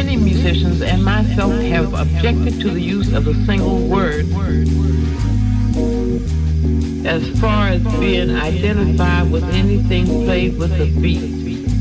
many musicians and myself have objected to the use of a single word as far as being identified with anything played with the beat.